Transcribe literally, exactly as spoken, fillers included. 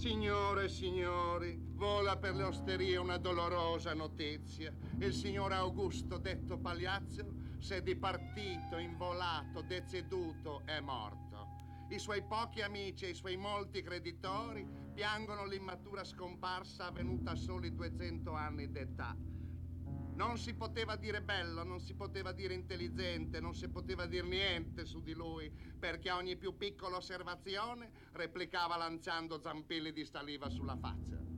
Signore e signori, vola per le osterie una dolorosa notizia. Il signor Augusto, detto Pagliazzo, s'è dipartito, involato, deceduto, è morto. I suoi pochi amici e i suoi molti creditori piangono l'immatura scomparsa avvenuta a soli duecento anni d'età. Non si poteva dire bello, non si poteva dire intelligente, non si poteva dire niente su di lui, perché a ogni più piccola osservazione replicava lanciando zampilli di saliva sulla faccia.